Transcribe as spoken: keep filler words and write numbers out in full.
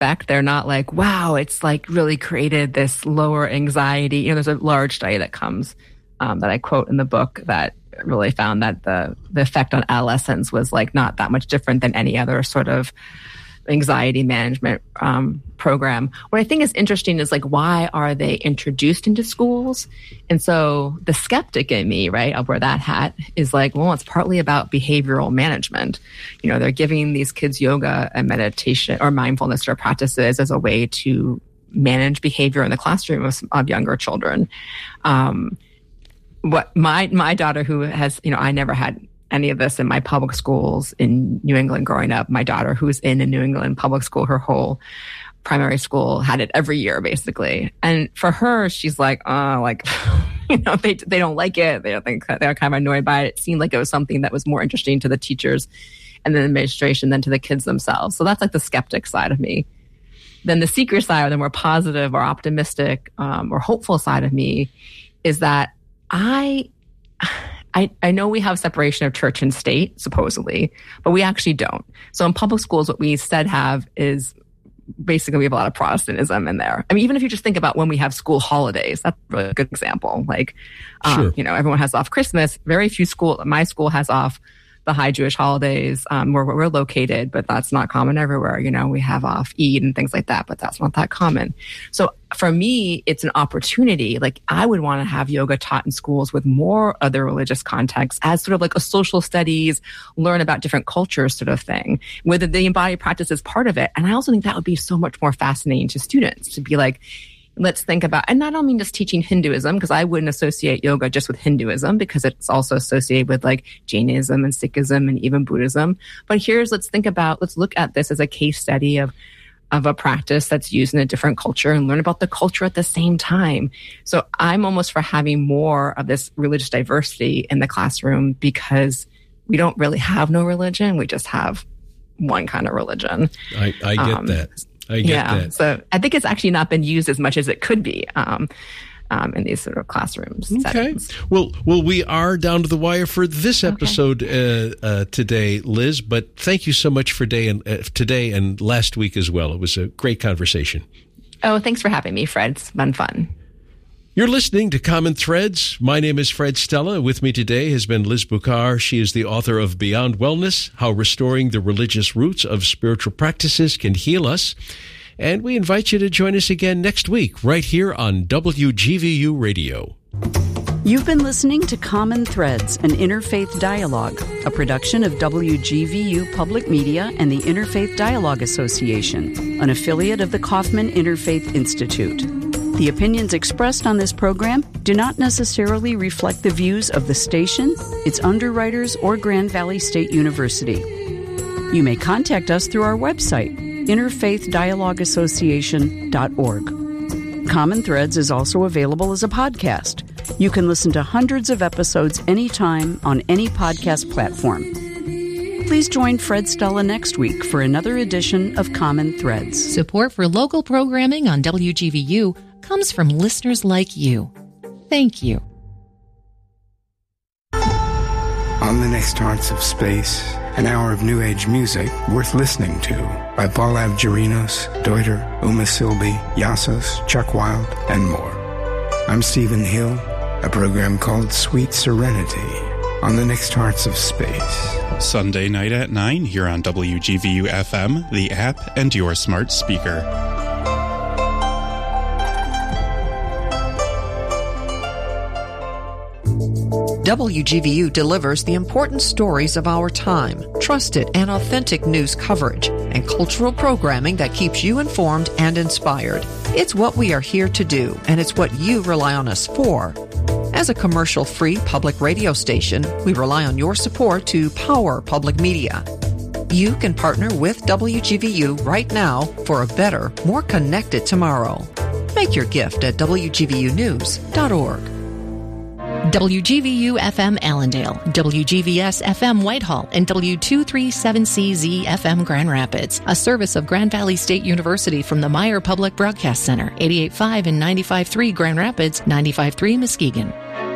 effect. They're not like, wow, it's like really created this lower anxiety. You know, there's a large study that comes um, that I quote in the book that really found that the the effect on adolescents was like not that much different than any other sort of anxiety management um, program. What I think is interesting is like, why are they introduced into schools? And so the skeptic in me, right, I'll wear that hat, is like, well, it's partly about behavioral management. You know, they're giving these kids yoga and meditation or mindfulness or practices as a way to manage behavior in the classroom of, of younger children. Um, what my my daughter, who has, you know, I never had any of this in my public schools in New England growing up. My daughter, who's in a New England public school, her whole primary school had it every year, basically. And for her, she's like, oh, like, you know, they they don't like it. They don't think they're kind of annoyed by it. It seemed like it was something that was more interesting to the teachers and the administration than to the kids themselves. So that's like the skeptic side of me. Then the seeker side, or the more positive or optimistic um, or hopeful side of me, is that I. I, I know we have separation of church and state, supposedly, but we actually don't. So in public schools, what we instead have is basically we have a lot of Protestantism in there. I mean, even if you just think about when we have school holidays, that's a really good example. Like, um, sure. you know, everyone has off Christmas. Very few school, my school has off the high Jewish holidays um, where we're located, but that's not common everywhere. You know, we have off Eid and things like that, but that's not that common. So for me, it's an opportunity. Like, I would want to have yoga taught in schools with more other religious contexts as sort of like a social studies, learn about different cultures sort of thing, whether the embodied practice is part of it. And I also think that would be so much more fascinating to students to be like, let's think about, and I don't mean just teaching Hinduism, because I wouldn't associate yoga just with Hinduism, because it's also associated with like Jainism and Sikhism and even Buddhism. But here's, let's think about, let's look at this as a case study of, of a practice that's used in a different culture and learn about the culture at the same time. So I'm almost for having more of this religious diversity in the classroom, because we don't really have no religion. We just have one kind of religion. I, I get um, that. I get yeah, that. So I think it's actually not been used as much as it could be um, um, in these sort of classrooms. Okay. Settings. Well, well, we are down to the wire for this episode okay. uh, uh, today, Liz. But thank you so much for day and uh, today and last week as well. It was a great conversation. Oh, thanks for having me, Fred. It's been fun. You're listening to Common Threads. My name is Fred Stella. With me today has been Liz Bucar. She is the author of Beyond Wellness, How Restoring the Religious Roots of Spiritual Practices Can Heal Us. And we invite you to join us again next week, right here on W G V U Radio. You've been listening to Common Threads, an interfaith dialogue, a production of W G V U Public Media and the Interfaith Dialogue Association, an affiliate of the Kaufman Interfaith Institute. The opinions expressed on this program do not necessarily reflect the views of the station, its underwriters, or Grand Valley State University. You may contact us through our website, interfaith dialogue association dot org. Common Threads is also available as a podcast. You can listen to hundreds of episodes anytime on any podcast platform. Please join Fred Stella next week for another edition of Common Threads. Support for local programming on W G V U comes from listeners like you. Thank you. On the Next Hearts of Space, an hour of New Age music worth listening to by Paul Avgerinos, Deuter, Uma Silby, Yassos, Chuck Wild, and more. I'm Stephen Hill, a program called Sweet Serenity on the Next Hearts of Space. Sunday night at nine here on W G V U F M, the app, and your smart speaker. W G V U delivers the important stories of our time, trusted and authentic news coverage, and cultural programming that keeps you informed and inspired. It's what we are here to do, and it's what you rely on us for. As a commercial-free public radio station, we rely on your support to power public media. You can partner with W G V U right now for a better, more connected tomorrow. Make your gift at W G V U news dot org. W G V U F M Allendale, W G V S F M Whitehall, and W two thirty-seven C Z F M Grand Rapids, a service of Grand Valley State University from the Meyer Public Broadcast Center, eighty-eight point five and ninety-five point three Grand Rapids, ninety-five point three Muskegon.